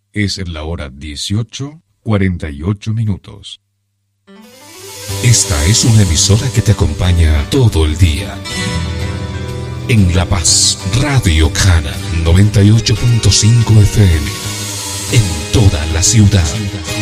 Es la hora 18:48. Esta es una emisora que te acompaña todo el día. En La Paz, Radio Cana 98.5 FM. En toda la ciudad.